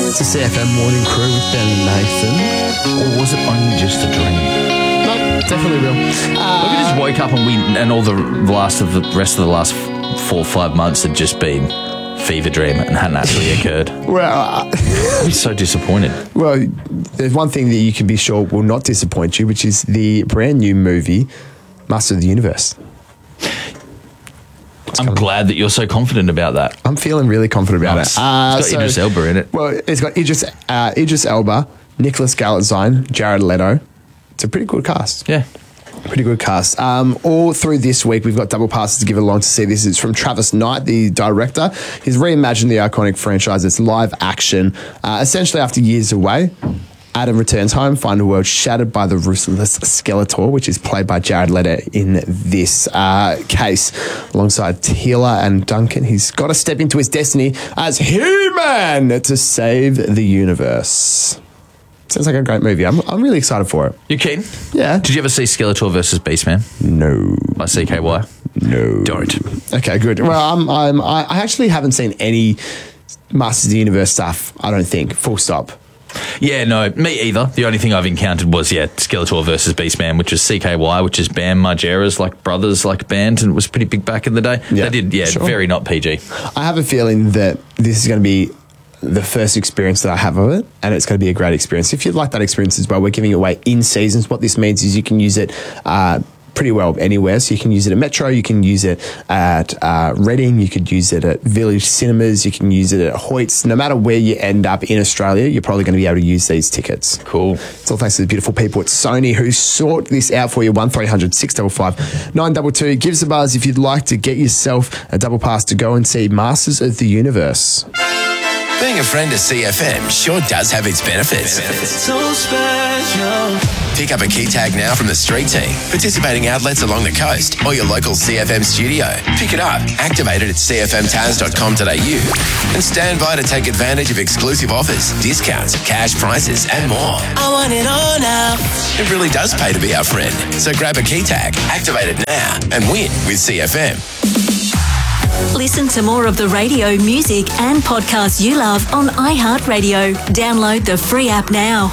It's a CFM morning crew with Ben and Nathan. Or was it only just a dream? No, definitely real. Look, we just woke up and all the rest of the last 4 or 5 months had just been fever dream and hadn't actually occurred. Well, I'd be so disappointed. well, there's one thing that you can be sure will not disappoint you, which is the brand new movie, Master of the Universe. I'm glad that you're so confident about that. I'm feeling really confident about Nice. it. It's got Idris Elba in it. Well, it's got Idris Elba, Nicholas Galitzine, Jared Leto. It's a pretty good cast. Yeah. Pretty good cast. All through this week, we've got double passes to give along to see this. It's from Travis Knight, the director. He's reimagined the iconic franchise. It's live action. Essentially, after years away, Adam returns home, find a world shattered by the ruthless Skeletor, which is played by Jared Leto in this case, alongside Tila and Duncan. He's got to step into his destiny as He-Man to save the universe. Sounds like a great movie. I'm really excited for it. You keen? Yeah. Did you ever see Skeletor versus Beastman No. by CKY? No. Don't. Okay, good. Well, I actually haven't seen any Masters of the Universe stuff, I don't think, full stop. Yeah, no, me either. The only thing I've encountered was, Skeletor versus Beastman, which is CKY, which is Bam Margera's brothers band, and it was pretty big back in the day. Yeah, They did, sure. very not PG. I have a feeling that this is going to be the first experience that I have of it, and it's going to be a great experience. If you'd like that experience as well, we're giving it away in seasons. What this means is you can use it pretty well anywhere. So you can use it at Metro, you can use it at Reading, you could use it at Village Cinemas, you can use it at Hoyts. No matter where you end up in Australia, you're probably going to be able to use these tickets. Cool. It's all thanks to the beautiful people at Sony who sort this out for you. 1300 655 922. Give us a buzz if you'd like to get yourself a double pass to go and see Masters of the Universe. Being a friend of CFM sure does have its benefits. So special. Pick up a key tag now from the street team, participating outlets along the coast, or your local CFM studio. Pick it up, activate it at cfmtaz.com.au, and stand by to take advantage of exclusive offers, discounts, cash prizes, and more. I want it all now. It really does pay to be our friend. So grab a key tag, activate it now, and win with CFM. Listen to more of the radio, music and podcasts you love on iHeartRadio. Download the free app now.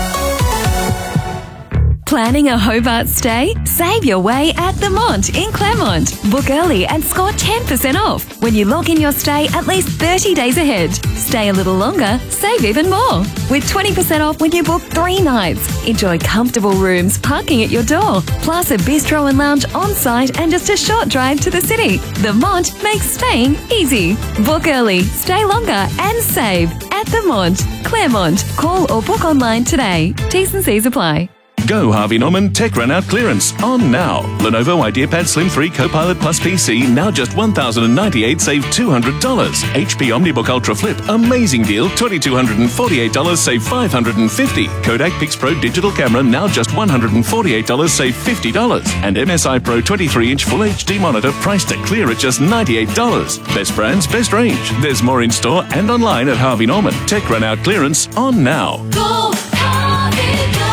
Planning a Hobart stay? Save your way at The Mont in Claremont. Book early and score 10% off when you log in your stay at least 30 days ahead. Stay a little longer, save even more. With 20% off when you book 3 nights. Enjoy comfortable rooms, parking at your door, plus a bistro and lounge on site and just a short drive to the city. The Mont makes staying easy. Book early, stay longer and save at The Mont, Claremont. Call or book online today. T's and C's apply. Go Harvey Norman Tech Run Out clearance on now. Lenovo IdeaPad Slim 3 Copilot Plus PC now just $1,098, save $200. HP OmniBook Ultra Flip, amazing deal, $2,248, save $550. Kodak PixPro Digital Camera now just $148, save $50. And MSI Pro 23-inch Full HD monitor priced at clear at just $98. Best brands, best range. There's more in store and online at Harvey Norman. Tech Run Out clearance on now. Go, Harvey, go.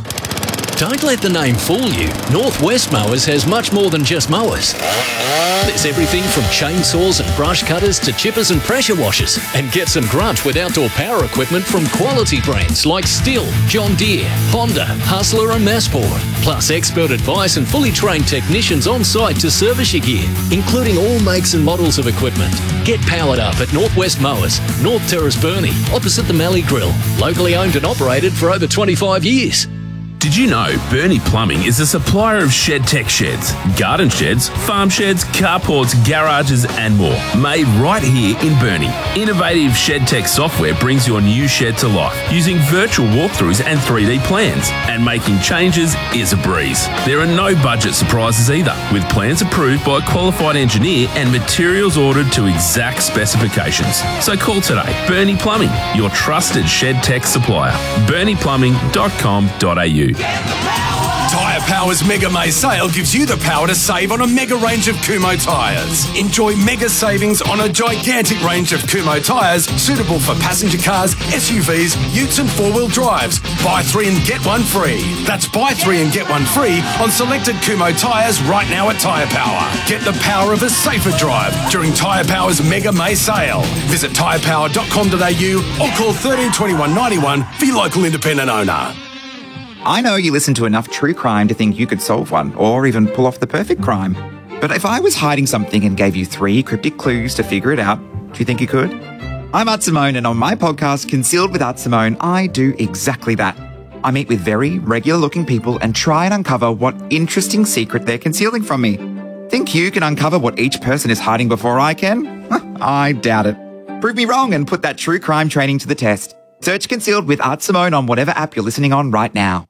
Don't let the name fool you. Northwest Mowers has much more than just mowers. There's everything from chainsaws and brush cutters to chippers and pressure washers. And get some grunt with outdoor power equipment from quality brands like Stihl, John Deere, Honda, Hustler and Massport. Plus expert advice and fully trained technicians on site to service your gear, including all makes and models of equipment. Get powered up at Northwest Mowers, North Terrace Burnie, opposite the Mallee Grill. Locally owned and operated for over 25 years. Did you know Burnie Plumbing is a supplier of ShedTech sheds, garden sheds, farm sheds, carports, garages and more, made right here in Burnie. Innovative ShedTech software brings your new shed to life using virtual walkthroughs and 3D plans, and making changes is a breeze. There are no budget surprises either, with plans approved by a qualified engineer and materials ordered to exact specifications. So call today. Burnie Plumbing, your trusted ShedTech supplier. BurniePlumbing.com.au. Tyre Power's Mega May sale gives you the power to save on a mega range of Kumho tyres. Enjoy mega savings on a gigantic range of Kumho tyres suitable for passenger cars, SUVs, utes and four-wheel drives. Buy 3 and get 1 free. That's buy 3 and get 1 free on selected Kumho tyres right now at Tyre Power. Get the power of a safer drive during Tyre Power's Mega May sale. Visit tyrepower.com.au or call 13 21 91 for your local independent owner. I know you listen to enough true crime to think you could solve one, or even pull off the perfect crime. But if I was hiding something and gave you 3 cryptic clues to figure it out, do you think you could? I'm Art Simone, and on my podcast, Concealed with Art Simone, I do exactly that. I meet with very regular-looking people and try and uncover what interesting secret they're concealing from me. Think you can uncover what each person is hiding before I can? I doubt it. Prove me wrong and put that true crime training to the test. Search Concealed with Art Simone on whatever app you're listening on right now.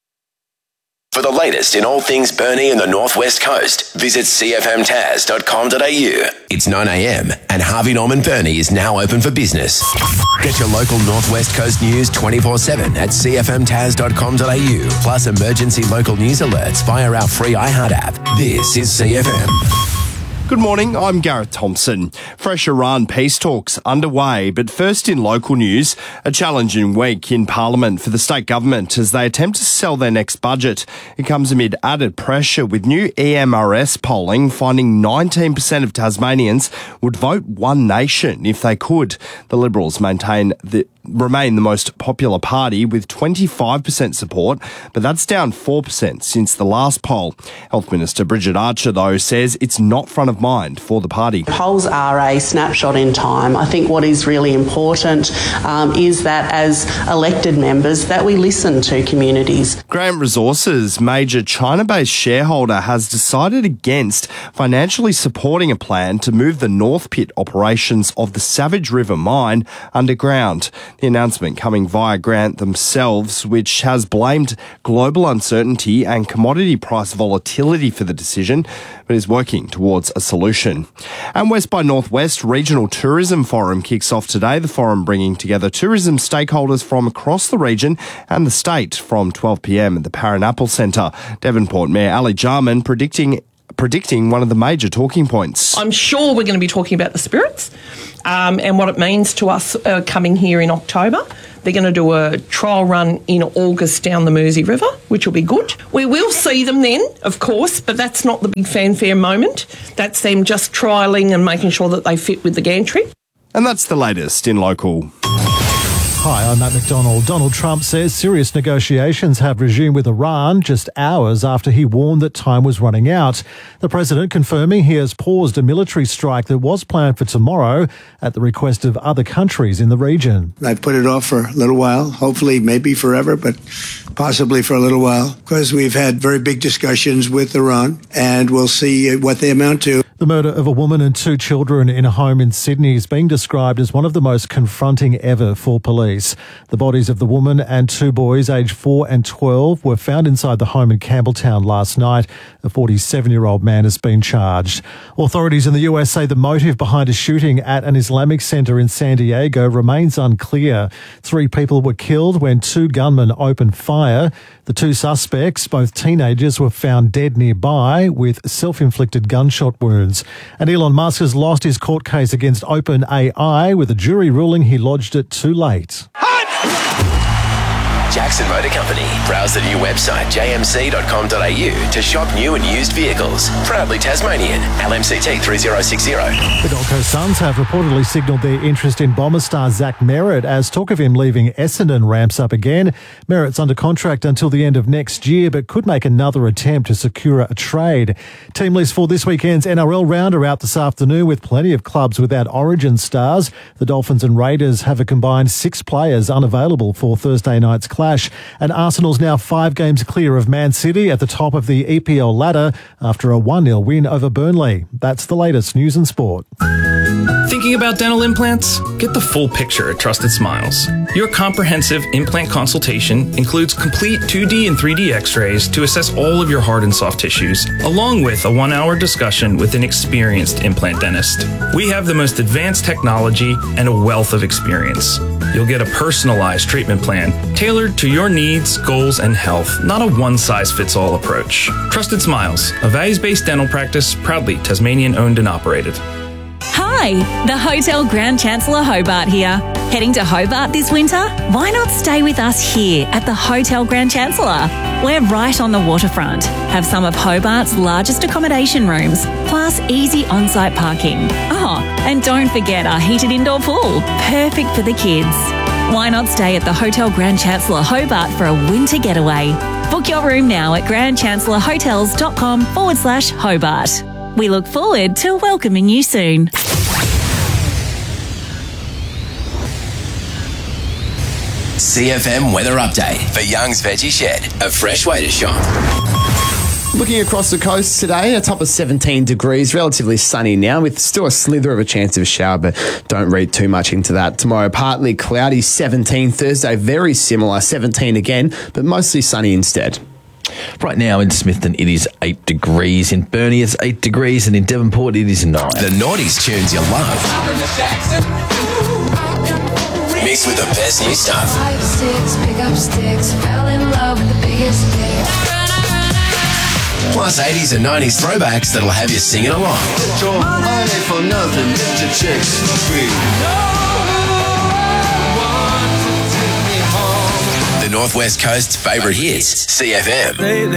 For the latest in all things Burnie and the Northwest Coast, visit cfmtaz.com.au. It's 9am and Harvey Norman Burnie is now open for business. Get your local Northwest Coast news 24/7 at cfmtaz.com.au, plus emergency local news alerts via our free iHeart app. This is CFM. Good morning, I'm Gareth Thompson. Fresh Iran peace talks underway, but first in local news, a challenging week in Parliament for the state government as they attempt to sell their next budget. It comes amid added pressure with new EMRS polling finding 19% of Tasmanians would vote One Nation if they could. The Liberals remain the most popular party with 25% support, but that's down 4% since the last poll. Health Minister Bridget Archer, though, says it's not front of mind for the party. Polls are a snapshot in time. I think what is really important is that as elected members that we listen to communities. Grant Resources' major China-based shareholder has decided against financially supporting a plan to move the North Pit operations of the Savage River mine underground. The announcement coming via Grant themselves, which has blamed global uncertainty and commodity price volatility for the decision, but is working towards a solution. And West by Northwest Regional Tourism Forum kicks off today. The forum bringing together tourism stakeholders from across the region and the state from 12pm at the Paranapple Centre. Devonport Mayor Ali Jarman predicting one of the major talking points. I'm sure we're going to be talking about the spirits and what it means to us coming here in October. They're going to do a trial run in August down the Mersey River, which will be good. We will see them then, of course, but that's not the big fanfare moment. That's them just trialling and making sure that they fit with the gantry. And that's the latest in local. Hi, I'm Matt McDonald. Donald Trump says serious negotiations have resumed with Iran just hours after he warned that time was running out. The president confirming he has paused a military strike that was planned for tomorrow at the request of other countries in the region. I've put it off for a little while, hopefully maybe forever, but possibly for a little while, because we've had very big discussions with Iran, and we'll see what they amount to. The murder of a woman and 2 children in a home in Sydney is being described as one of the most confronting ever for police. The bodies of the woman and 2 boys aged 4 and 12 were found inside the home in Campbelltown last night. A 47-year-old man has been charged. Authorities in the US say the motive behind a shooting at an Islamic center in San Diego remains unclear. 3 people were killed when 2 gunmen opened fire. The 2 suspects, both teenagers, were found dead nearby with self-inflicted gunshot wounds. And Elon Musk has lost his court case against OpenAI with a jury ruling he lodged it too late. Jackson Motor Company. Browse the new website jmc.com.au to shop new and used vehicles. Proudly Tasmanian. LMCT 3060. The Gold Coast Suns have reportedly signalled their interest in Bomber star Zach Merritt as talk of him leaving Essendon ramps up again. Merritt's under contract until the end of next year but could make another attempt to secure a trade. Team list for this weekend's NRL round are out this afternoon with plenty of clubs without Origin stars. The Dolphins and Raiders have a combined 6 players unavailable for Thursday night's clash. And Arsenal's now 5 games clear of Man City at the top of the EPL ladder after a 1-0 win over Burnley. That's the latest news and sport. Thinking about dental implants? Get the full picture at Trusted Smiles. Your comprehensive implant consultation includes complete 2D and 3D x-rays to assess all of your hard and soft tissues, along with a 1-hour discussion with an experienced implant dentist. We have the most advanced technology and a wealth of experience. You'll get a personalized treatment plan tailored tailored to your needs, goals, and health, not a one-size-fits-all approach. Trusted Smiles, a values-based dental practice, proudly Tasmanian-owned and operated. Hi, the Hotel Grand Chancellor Hobart here. Heading to Hobart this winter? Why not stay with us here at the Hotel Grand Chancellor? We're right on the waterfront, have some of Hobart's largest accommodation rooms, plus easy on-site parking. Oh, and don't forget our heated indoor pool, perfect for the kids. Why not stay at the Hotel Grand Chancellor Hobart for a winter getaway? Book your room now at grandchancellorhotels.com/Hobart. We look forward to welcoming you soon. CFM weather update for Young's Veggie Shed, a fresh way to shop. Looking across the coast today, a top of 17 degrees, relatively sunny now, with still a slither of a chance of a shower, but don't read too much into that. Tomorrow, partly cloudy, 17. Thursday, very similar, 17 again, but mostly sunny instead. Right now in Smithton, it is 8 degrees. In Burnie, it's 8 degrees. And in Devonport, it is 9. The noughties tunes you love. Mixed with the best new stuff. 5, 6, pick up sticks, fell in love with the biggest dick. Plus 80s and 90s throwbacks that'll have you singing along. Money for nothing, get your chicks free. The Northwest Coast's favourite hits, CFM.